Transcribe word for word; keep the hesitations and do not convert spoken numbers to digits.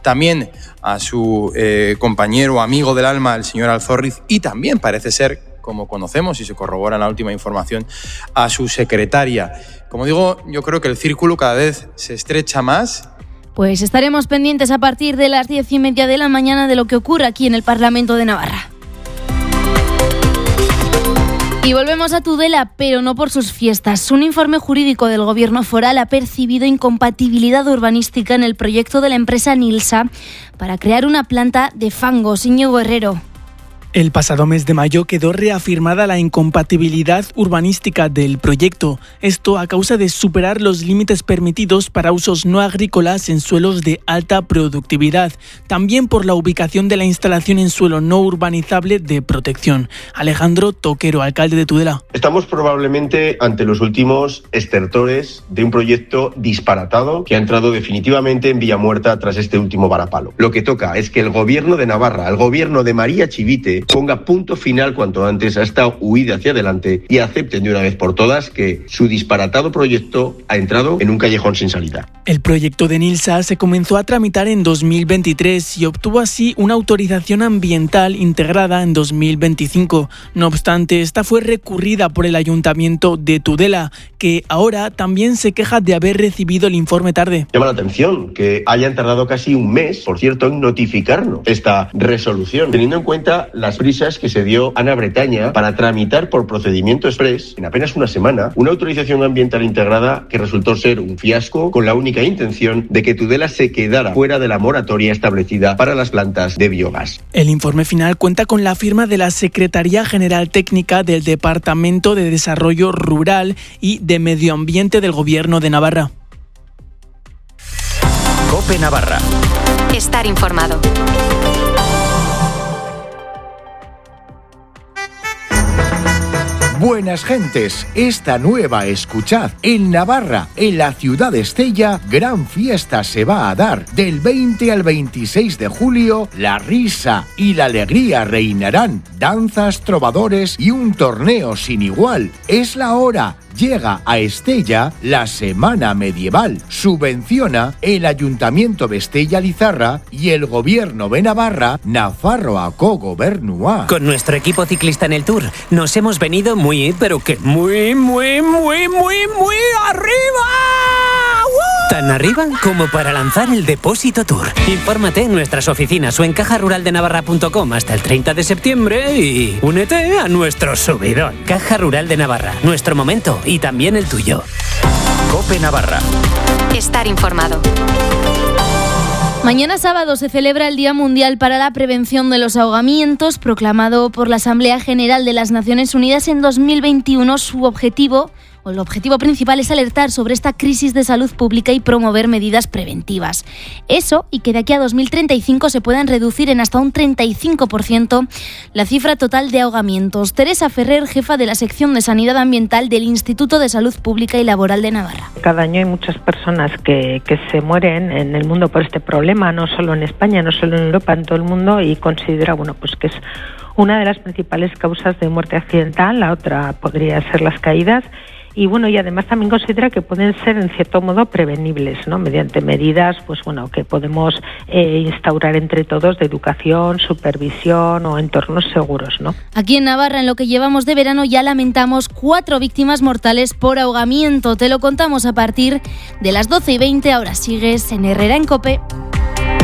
también a su eh, compañero, amigo del alma, el señor Alzorriz, y también parece ser, como conocemos y se corrobora en la última información, a su secretaria. Como digo, yo creo que el círculo cada vez se estrecha más. Pues estaremos pendientes a partir de las diez y media de la mañana de lo que ocurra aquí en el Parlamento de Navarra. Y volvemos a Tudela, pero no por sus fiestas. Un informe jurídico del Gobierno foral ha percibido incompatibilidad urbanística en el proyecto de la empresa Nilsa para crear una planta de fangos. Íñigo Herrero. El pasado mes de mayo quedó reafirmada la incompatibilidad urbanística del proyecto. Esto a causa de superar los límites permitidos para usos no agrícolas en suelos de alta productividad. También por la ubicación de la instalación en suelo no urbanizable de protección. Alejandro Toquero, alcalde de Tudela. Estamos probablemente ante los últimos estertores de un proyecto disparatado que ha entrado definitivamente en Villamuerta tras este último varapalo. Lo que toca es que el Gobierno de Navarra, el Gobierno de María Chivite, ponga punto final cuanto antes a esta huida hacia adelante y acepten de una vez por todas que su disparatado proyecto ha entrado en un callejón sin salida. El proyecto de Nilsa se comenzó a tramitar en dos mil veintitrés y obtuvo así una autorización ambiental integrada en dos mil veinticinco. No obstante, esta fue recurrida por el Ayuntamiento de Tudela, que ahora también se queja de haber recibido el informe tarde. Llama la atención que hayan tardado casi un mes, por cierto, en notificarnos esta resolución, teniendo en cuenta las prisas que se dio Ana Bretaña para tramitar por procedimiento express en apenas una semana una autorización ambiental integrada que resultó ser un fiasco con la única intención de que Tudela se quedara fuera de la moratoria establecida para las plantas de biogás. El informe final cuenta con la firma de la Secretaría General Técnica del Departamento de Desarrollo Rural y de Medio Ambiente del Gobierno de Navarra. COPE Navarra. Estar informado. Buenas gentes, esta nueva escuchad. En Navarra, en la ciudad de Estella, gran fiesta se va a dar. Del veinte al veintiséis de julio, la risa y la alegría reinarán. Danzas, trovadores y un torneo sin igual. Es la hora. Llega a Estella la Semana Medieval. Subvenciona el Ayuntamiento de Estella-Lizarra y el Gobierno de Navarra, Nafarroako Gobernua. Con nuestro equipo ciclista en el Tour, nos hemos venido muy, pero que muy, muy, muy, muy, muy arriba. ¡Uh! Tan arriba como para lanzar el Depósito Tour. Infórmate en nuestras oficinas o en caja rural de navarra punto com hasta el treinta de septiembre y únete a nuestro subidón. Caja Rural de Navarra, nuestro momento y también el tuyo. COPE Navarra. Estar informado. Mañana sábado se celebra el Día Mundial para la Prevención de los Ahogamientos, proclamado por la Asamblea General de las Naciones Unidas en dos mil veintiuno. Su objetivo, o el objetivo principal, es alertar sobre esta crisis de salud pública y promover medidas preventivas. Eso, y que de aquí a dos mil treinta y cinco se puedan reducir en hasta un treinta y cinco por ciento la cifra total de ahogamientos. Teresa Ferrer, jefa de la sección de Sanidad Ambiental del Instituto de Salud Pública y Laboral de Navarra. Cada año hay muchas personas que, que se mueren en el mundo por este problema, no solo en España, no solo en Europa, en todo el mundo, y considera, bueno, pues que es una de las principales causas de muerte accidental. La otra podría ser las caídas. Y bueno, y además también considera que pueden ser en cierto modo prevenibles, ¿no? Mediante medidas, pues bueno, que podemos eh, instaurar entre todos de educación, supervisión o entornos seguros, ¿no? Aquí en Navarra, en lo que llevamos de verano, ya lamentamos cuatro víctimas mortales por ahogamiento. Te lo contamos a partir de las doce y veinte. Ahora sigues en Herrera en COPE.